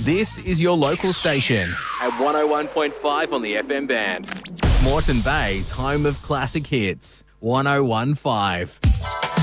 This is your local station. At 101.5 on the FM band. Moreton Bay's home of classic hits. 101.5.